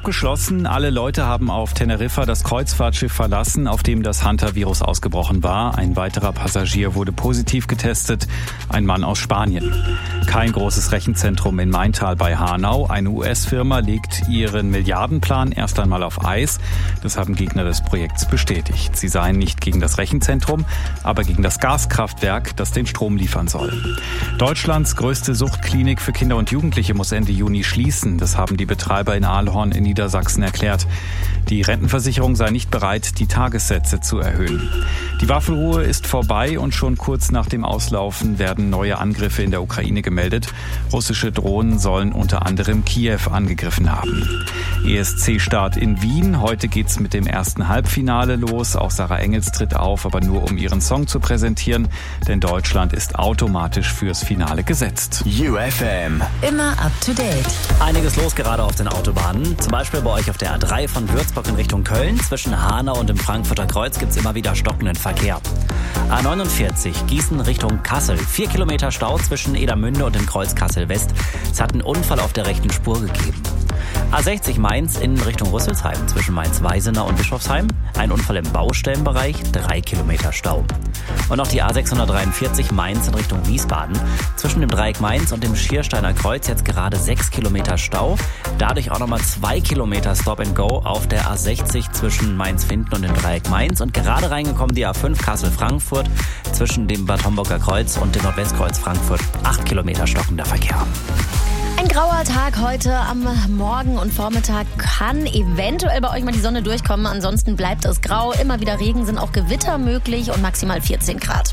abgeschlossen. Alle Leute haben auf Teneriffa das Kreuzfahrtschiff verlassen, auf dem das Hunter-Virus ausgebrochen war. Ein weiterer Passagier wurde positiv getestet, ein Mann aus Spanien. Kein großes Rechenzentrum in Maintal bei Hanau. Eine US-Firma legt ihren Milliardenplan erst einmal auf Eis. Das haben Gegner des Projekts bestätigt. Sie seien nicht gegen das Rechenzentrum, aber gegen das Gaskraftwerk, das den Strom liefern soll. Deutschlands größte Suchtklinik für Kinder und Jugendliche muss Ende Juni schließen. Das haben die Betreiber in Ahlhorn in Niedersachsen erklärt. Die Rentenversicherung sei nicht bereit, die Tagessätze zu erhöhen. Die Waffenruhe ist vorbei und schon kurz nach dem Auslaufen werden neue Angriffe in der Ukraine gemeldet. Russische Drohnen sollen unter anderem Kiew angegriffen haben. ESC-Start in Wien. Heute geht's mit dem ersten Halbfinale los. Auch Sarah Engels tritt auf, aber nur um ihren Song zu präsentieren, denn Deutschland ist automatisch fürs Finale gesetzt. UFM. Immer up to date. Einiges los gerade auf den Autobahnen. Zum Beispiel bei euch auf der A3 von Würzburg in Richtung Köln. Zwischen Hanau und dem Frankfurter Kreuz gibt's immer wieder stockenden Verkehr. A49 Gießen Richtung Kassel. 4 Kilometer Stau zwischen Edermünde und dem Kreuz Kassel-West. Es hat einen Unfall auf der rechten Spur gegeben. A60 Mainz in Richtung Rüsselsheim zwischen Mainz-Weisenau und Bischofsheim. Ein Unfall im Baustellenbereich, 3 Kilometer Stau. Und auch die A643 Mainz in Richtung Wiesbaden. Zwischen dem Dreieck Mainz und dem Schiersteiner Kreuz jetzt gerade 6 Kilometer Stau. Dadurch auch nochmal 2 Kilometer Stop and Go auf der A60 zwischen Mainz-Finden und dem Dreieck Mainz. Und gerade reingekommen die A5 Kassel-Frankfurt zwischen dem Bad Homburger Kreuz und dem Nordwestkreuz Frankfurt. 8 Kilometer stockender Verkehr. Ein grauer Tag heute am Morgen und Vormittag. Kann eventuell bei euch mal die Sonne durchkommen. Ansonsten bleibt es grau. Immer wieder Regen, sind auch Gewitter möglich und maximal 14 Grad.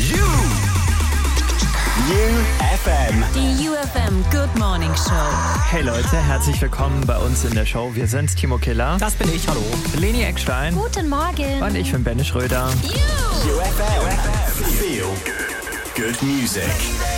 UFM. Die UFM Good Morning Show. Hey Leute, herzlich willkommen bei uns in der Show. Wir sind Timo Killer. Das bin ich, hallo. Leni Eckstein. Guten Morgen. Und ich bin Benny Schröder. UFM. Feel good music.